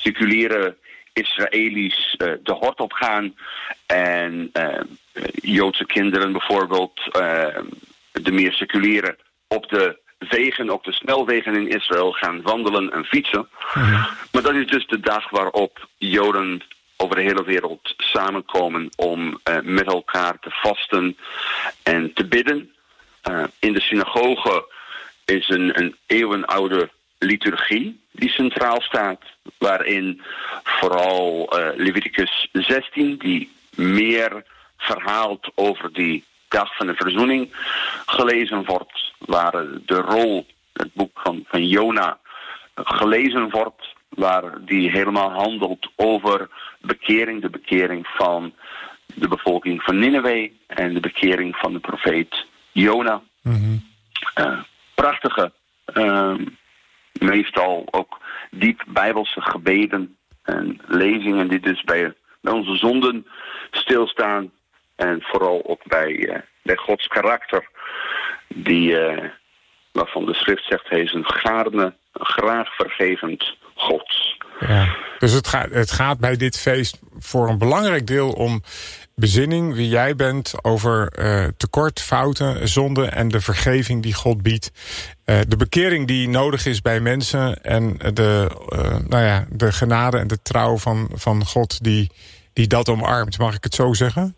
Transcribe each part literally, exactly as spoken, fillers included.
seculiere Israëli's uh, de hort op gaan en uh, Joodse kinderen bijvoorbeeld, uh, de meer seculiere, op de wegen, op de snelwegen in Israël gaan wandelen en fietsen. Mm-hmm. Maar dat is dus de dag waarop Joden over de hele wereld samenkomen om uh, met elkaar te vasten en te bidden. Uh, in de synagoge is een, een eeuwenoude liturgie die centraal staat, waarin vooral uh, Leviticus zestien, die meer verhaalt over die dag van de verzoening, gelezen wordt, waar de rol, het boek van, van Jona, gelezen wordt, waar die helemaal handelt over bekering, de bekering van de bevolking van Nineveh en de bekering van de profeet Jona. Mm-hmm. Uh, prachtige, uh, meestal ook diep bijbelse gebeden en lezingen die dus bij, bij onze zonden stilstaan en vooral ook bij, uh, bij Gods karakter, die, uh, waarvan de schrift zegt, hij is een gaarne, graag vergevend God. Ja, dus het gaat, het gaat bij dit feest voor een belangrijk deel om bezinning, wie jij bent, over uh, tekort, fouten, zonde en de vergeving die God biedt. Uh, de bekering die nodig is bij mensen en de, uh, nou ja, de genade en de trouw van, van God die, die dat omarmt. Mag ik het zo zeggen?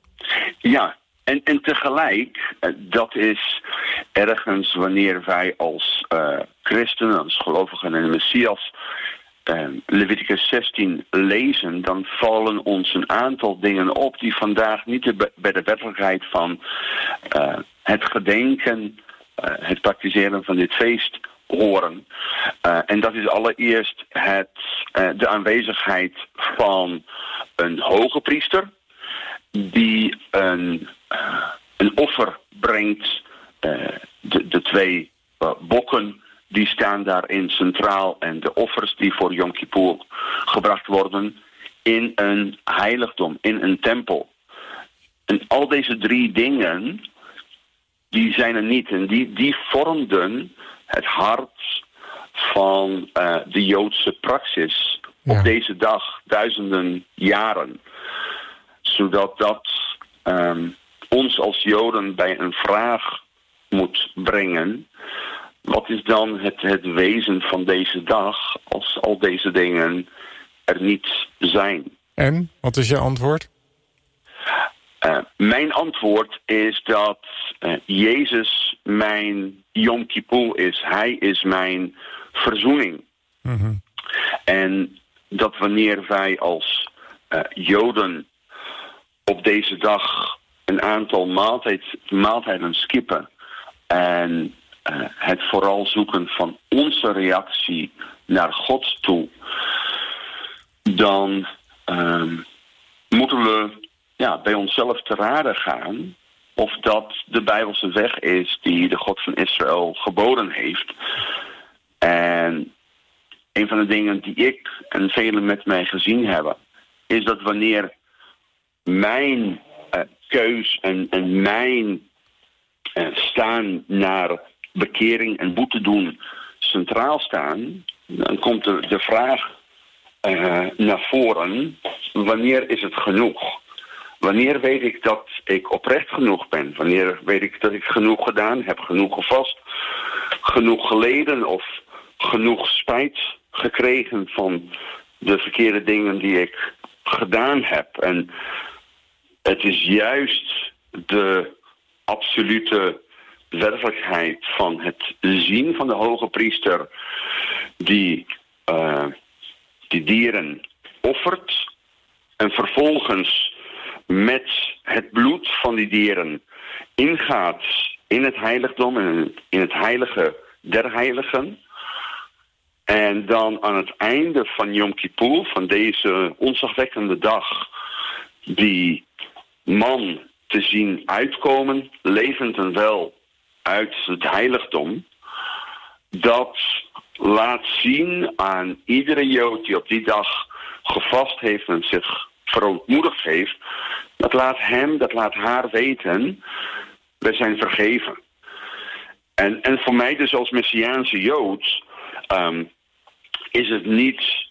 Ja, en, en tegelijk, uh, dat is ergens wanneer wij als uh, christenen, als gelovigen in de Messias, Uh, Leviticus zestien lezen, dan vallen ons een aantal dingen op die vandaag niet de, bij de werkelijkheid van uh, het gedenken, uh, het praktiseren van dit feest horen. Uh, en dat is allereerst het, uh, de aanwezigheid van een hoge priester die een, uh, een offer brengt, uh, de, de twee uh, bokken, die staan daarin centraal en de offers die voor Yom Kippur gebracht worden in een heiligdom, in een tempel. En al deze drie dingen, die zijn er niet. En die, die vormden het hart van uh, de Joodse praxis ja. op deze dag, duizenden jaren. Zodat dat um, ons als Joden bij een vraag moet brengen: wat is dan het, het wezen van deze dag als al deze dingen er niet zijn? En, wat is je antwoord? Uh, mijn antwoord is dat uh, Jezus mijn Yom Kippur is. Hij is mijn verzoening. Mm-hmm. En dat wanneer wij als uh, Joden op deze dag een aantal maaltijd, maaltijden skippen en Uh, het vooral zoeken van onze reactie naar God toe, dan uh, moeten we ja, bij onszelf te raden gaan of dat de Bijbelse weg is die de God van Israël geboden heeft. En een van de dingen die ik en velen met mij gezien hebben, is dat wanneer mijn uh, keus en, en mijn uh, staan naar bekering en boete doen centraal staan, dan komt de, de vraag uh, naar voren: wanneer is het genoeg? Wanneer weet ik dat ik oprecht genoeg ben? Wanneer weet ik dat ik genoeg gedaan heb, genoeg gevast, genoeg geleden of genoeg spijt gekregen van de verkeerde dingen die ik gedaan heb? En het is juist de absolute werkelijkheid van het zien van de hoge priester die uh, die dieren offert en vervolgens met het bloed van die dieren ingaat in het heiligdom en in het heilige der heiligen. En dan aan het einde van Yom Kippur, van deze ontzagwekkende dag, die man te zien uitkomen, levend en wel, uit het heiligdom, dat laat zien aan iedere Jood die op die dag gevast heeft en zich verootmoedigd heeft, dat laat hem, dat laat haar weten, wij zijn vergeven. En, en voor mij dus als Messiaanse Jood um, is het niet